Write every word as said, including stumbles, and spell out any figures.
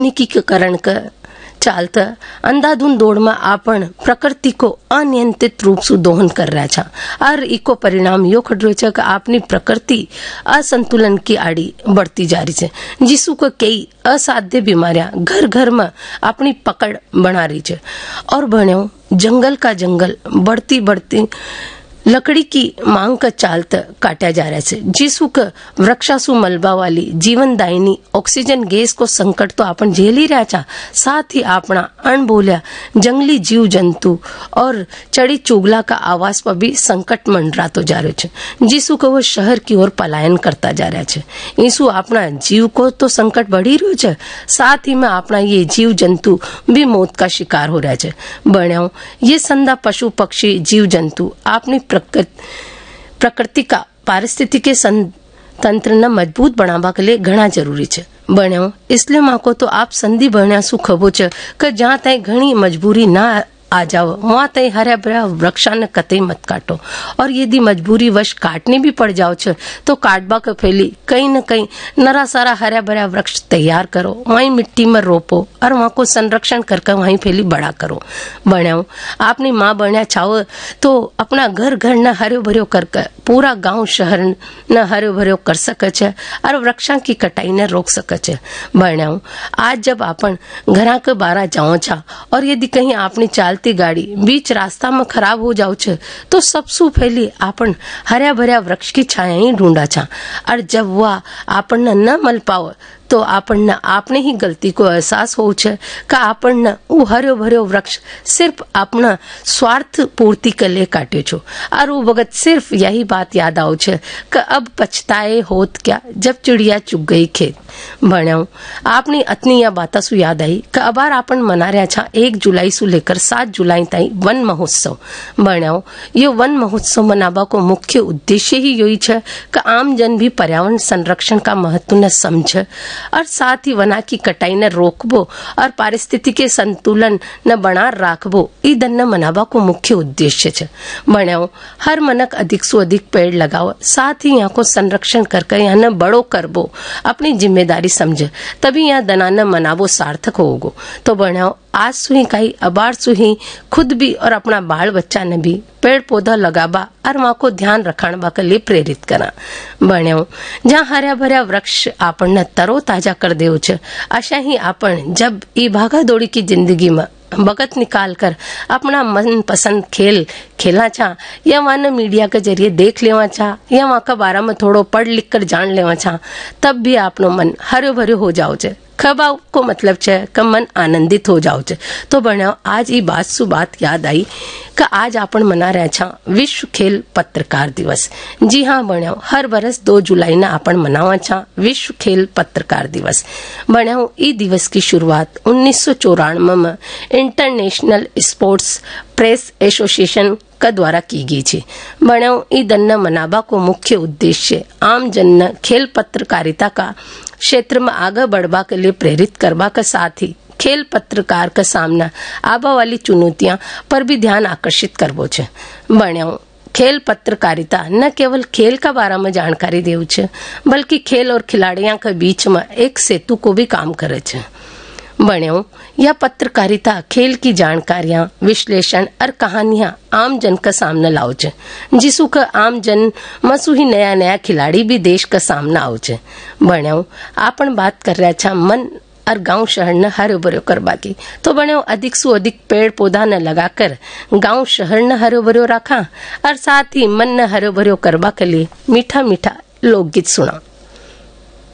निकीकरण का चालत अंधाधुंध दौड़ में आपण प्रकृति को अनियंत्रित रूप से दोहन कर रहा छा और इको परिणाम यो खड़ो छे कि आपनी प्रकृति असंतुलन की आड़ी बढ़ती जा रही है, जिसु को कई असाध्य बीमारियां घर घर में अपनी पकड़ बना रही है। और बण्यो जंगल का जंगल बढ़ती बढ़ती लकड़ी की मांग का चालत काटा जा रहा है, जिसु का वृक्षासु मलबा वाली जीवनदायिनी ऑक्सीजन गैस को संकट तो अपन झेल ही रहा था, साथ ही अपना अणबोलिया जंगली जीव जंतु और चढ़ी चुगला का आवास पर भी संकट मंडरातो जा रहा है, जिसु को वो शहर की ओर पलायन करता जा रहा है। इसु अपना जीव को तो संकट बढ़ी रहो है, साथ ही में अपना ये जीव जंतु भी मौत का शिकार हो रहा है। बण्यो ये संदा पशु पक्षी जीव जंतु अपनी प्रकृति का पारिस्थितिकी तंत्र न मजबूत बनावा के लिए घना जरूरी है। बण्यो इसलिए माको तो आप संधि बण्या सु खबो छ कि जहाँ तई घनी मजबूरी ना आ जाओ वहां तय हरा भरा वृक्षा न कतई मत काटो, और यदि मजबूरी वश काटने भी पड़ जाओ छ तो काटबा के फैली कहीं न कहीं नरा सारा हरा भरा वृक्ष तैयार करो, वहीं मिट्टी में रोपो और वहां को संरक्षण करके वहीं फैली बड़ा करो। बण्यो आपनी माँ बण्या चाहो तो अपना घर घर न हरो भरो करके पूरा गांव शहर न हरो भरो कर सके छे और वृक्षा की कटाई न रोक सके छे। बण्यो आज जब अपन घरा के बारा जाओ छा और यदि कहीं आपनी चाल गाड़ी बीच रास्ता में खराब हो जाओ छे तो सबसु पहले आपन हरा भरा वृक्ष की छाया ही ढूंढा छा, और जब वह आपन न मल पाओ तो आपन आपने ही गलती को एहसास हो छे कि आपन वो हरो भरो वृक्ष सिर्फ अपना स्वार्थ पूर्ति के लिए काटे छो, और वो वक्त सिर्फ यही बात याद आओ छे कि अब पछताए होत क्या जब चिड़िया चुग गई खेत। बण्यो आपने अतनी यह बात सु याद आई कि अबार आपन मना रहा छा एक जुलाई सु लेकर सात जुलाई तई वन महोत्सव। बण्यो ये वन महोत्सव मनावा को मुख्य उद्देश्य ही यही छे कि आम जन भी पर्यावरण संरक्षण का महत्व न समझे और साथ ही वना की कटाई न रोकबो और पारिस्थितिकी संतुलन न बना राखबो ई दन मनावा को मुख्य उद्देश्य छे। बण्यो हर मनक अधिक सु अधिक पेड़ लगाओ, साथ ही यहाँ को संरक्षण करके यहाँ न बड़ो करबो अपनी जिम्मेदारी समझे, तभी यहाँ दना न मनावो सार्थक होगो। तो बण्यो आज सुही कई अबार सुही खुद भी और अपना बाल बच्चा ने भी पेड़ पौधा लगाबा और वहां को ध्यान रखणबा के लिए प्रेरित करा। बण्यो जहाँ हरा भरा वृक्ष आपन न तरो ताजा कर देव छे, अशा ही आपन जब ई भागा दौड़ी की जिंदगी में वक्त निकाल कर अपना मन पसंद खेल खेलना चाह या वहाँ मीडिया के जरिए देख लेवा चाह या वहाँ का बारे में थोड़ो पढ़ लिख कर जान लेवा चाह, तब भी आपनो मन हरो भरो हो जाओ छे। खबा को मतलब छे कि मन आनंदित हो जाओ छे। तो बण्यो आज ये बात सु बात याद आई कि आज अपन मना रहे छा विश्व खेल पत्रकार दिवस। जी हाँ बण्यो हर बरस दो जुलाई ना अपन मनावा छा विश्व खेल पत्रकार दिवस। बण्यो ई दिवस की शुरुआत उन्नीस सौ चौरानवे में इंटरनेशनल स्पोर्ट्स प्रेस एसोसिएशन का द्वारा की गई थी। बण्यो ई दन मनाबा को मुख्य उद्देश्य आम जन खेल पत्रकारिता का क्षेत्र में आगे बढ़वा के लिए प्रेरित करवा के साथ ही खेल पत्रकार का सामना आबा वाली चुनौतियां पर भी ध्यान आकर्षित करवो छे। बण्यो खेल पत्रकारिता न केवल खेल का बारे में जानकारी देव छे बल्कि खेल और खिलाड़ियों के बीच में एक सेतु को भी काम करे छे। बण्यो यह पत्रकारिता खेल की जानकारियां विश्लेषण और कहानियां आम जन का सामने लाओ छे, जिसु का आम जन मसु ही नया नया खिलाड़ी भी देश का सामना आओ छे। बण्यो आपन बात कर रहा छा मन और गांव शहर न हरो भरो करवा की, तो बण्यो अधिक सु अधिक पेड़ पौधा न लगाकर गांव शहर न हरो भरो रखा और साथ ही मन न हरो भरो करवा के लिए मीठा मीठा लोकगीत सुना।